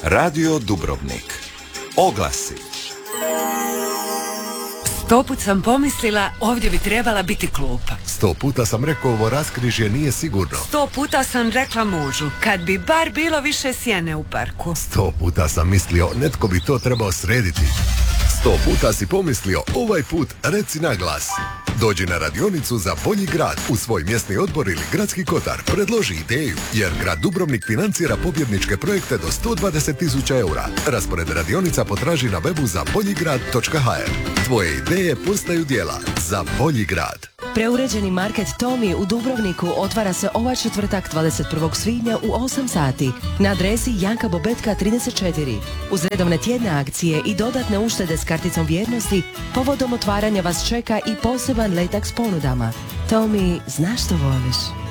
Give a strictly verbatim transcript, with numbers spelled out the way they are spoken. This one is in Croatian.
Radio Dubrovnik. Oglasi. Sto put sam pomislila, ovdje bi trebala biti klupa. Sto puta sam rekao, ovo raskrižje nije sigurno. Sto puta sam rekla mužu, kad bi bar bilo više sjene u parku. Sto puta sam mislio, netko bi to trebao srediti. Sto puta si pomislio, ovaj put reci na glas. Dođi na radionicu za bolji grad u svoj mjesni odbor ili gradski kotar. Predloži ideju, jer grad Dubrovnik financira pobjedničke projekte do sto dvadeset tisuća eura. Raspored radionica potraži na webu za boljigrad točka ha er. Tvoje ideje postaju djela za bolji grad. Preuređeni market Tomi u Dubrovniku otvara se ovaj četvrtak dvadeset prvog svibnja u osam sati na adresi Janka Bobetka trideset četiri. Uz redovne tjedne akcije i dodatne uštede s karticom vjernosti, povodom otvaranja vas čeka i poseban letak s ponudama. Tomi, znaš što voliš?